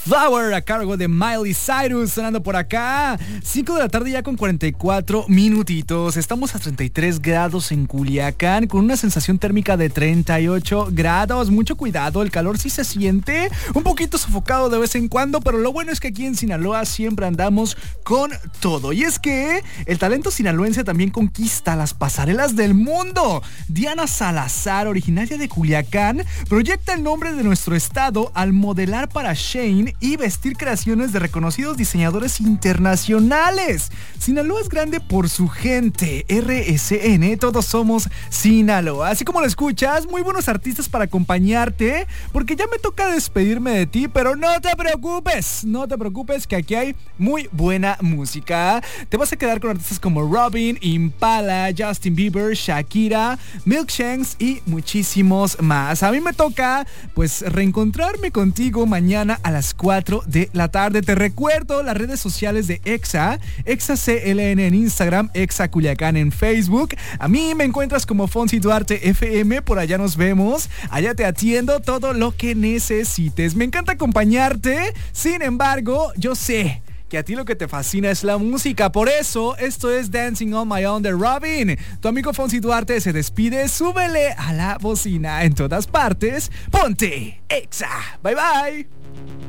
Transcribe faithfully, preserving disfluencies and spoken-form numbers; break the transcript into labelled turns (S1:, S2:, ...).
S1: Flower a cargo de Miley Cyrus sonando por acá. cinco de la tarde ya con cuarenta y cuatro minutitos. Estamos a treinta y tres grados en Culiacán con una sensación térmica de treinta y ocho grados. Mucho cuidado, el calor sí se siente un poquito sofocado de vez en cuando, pero lo bueno es que aquí en Sinaloa siempre andamos con todo. Y es que el talento sinaloense también conquista las pasarelas del mundo. Diana Salazar, originaria de Culiacán, proyecta el nombre de nuestro estado al modelar para Shane y vestir creaciones de reconocidos diseñadores internacionales. Sinaloa es grande por su gente. R S N, todos somos Sinaloa. Así como lo escuchas, muy buenos artistas para acompañarte, porque ya me toca despedirme de ti, pero no te preocupes, no te preocupes que aquí hay muy buena música. Te vas a quedar con artistas como Robin, Impala, Justin Bieber, Shakira, Milkshanks y muchísimos más. A mí me toca pues reencontrarme contigo mañana a las cuatro de la tarde. Te recuerdo las redes sociales de Exa, Exa C L N en Instagram, Exa Culiacán en Facebook. A mí me encuentras como Fonsi Duarte F M, por allá nos vemos. Allá te atiendo todo lo que necesites. Me encanta acompañarte. Sin embargo, yo sé que a ti lo que te fascina es la música. Por eso, esto es Dancing on My Own de Robin. Tu amigo Fonsi Duarte se despide. Súbele a la bocina en todas partes. Ponte Exa. Bye bye.